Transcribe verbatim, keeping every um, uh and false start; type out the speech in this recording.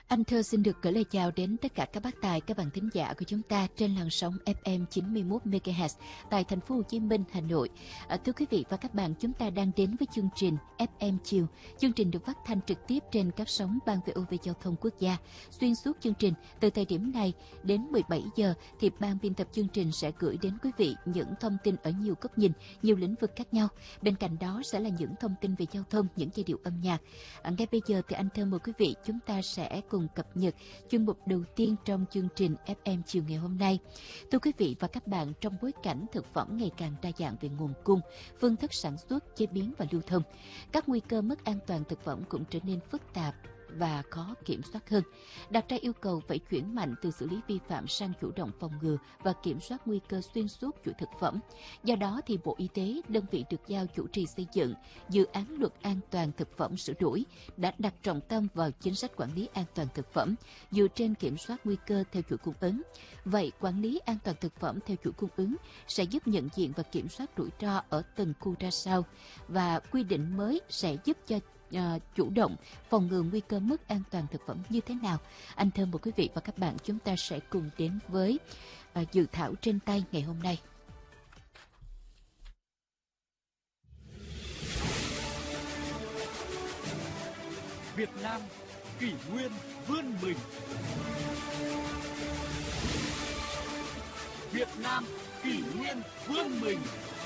Anh Thơ xin được gửi lời chào đến tất cả các bác tài, các bạn thính giả của chúng ta trên làn sóng ép em chín mươi mốt mê ga héc tại thành phố Hồ Chí Minh, Hà Nội. À, thưa quý vị và các bạn, chúng ta đang đến với chương trình ép em chiều. Chương trình được phát thanh trực tiếp trên các sóng Ban vê o vê Giao thông Quốc gia. Xuyên suốt chương trình từ thời điểm này đến mười bảy giờ thì ban biên tập chương trình sẽ gửi đến quý vị những thông tin ở nhiều góc nhìn, nhiều lĩnh vực khác nhau. Bên cạnh đó sẽ là những thông tin về giao thông, những giai điệu âm nhạc. À, ngay bây giờ thì anh Thơ mời quý vị chúng ta sẽ cùng cập nhật chuyên mục đầu tiên trong chương trình ép em chiều ngày hôm nay. Thưa quý vị và các bạn, trong bối cảnh thực phẩm ngày càng đa dạng về nguồn cung, phương thức sản xuất, chế biến và lưu thông, các nguy cơ mất an toàn thực phẩm cũng trở nên phức tạp và khó kiểm soát hơn, đặt ra yêu cầu phải chuyển mạnh từ xử lý vi phạm sang chủ động phòng ngừa và kiểm soát nguy cơ xuyên suốt chuỗi thực phẩm. Do đó thì Bộ Y tế, đơn vị được giao chủ trì xây dựng dự án luật an toàn thực phẩm sửa đổi, đã đặt trọng tâm vào chính sách quản lý an toàn thực phẩm dựa trên kiểm soát nguy cơ theo chuỗi cung ứng. Vậy quản lý an toàn thực phẩm theo chuỗi cung ứng sẽ giúp nhận diện và kiểm soát rủi ro ở từng khu ra sao, và quy định mới sẽ giúp cho Uh, chủ động phòng ngừa nguy cơ mất an toàn thực phẩm như thế nào? Anh Thơm mời quý vị và các bạn chúng ta sẽ cùng đến với uh, dự thảo trên tay ngày hôm nay. Việt Nam kỷ nguyên vươn mình. Việt Nam kỷ nguyên vươn mình.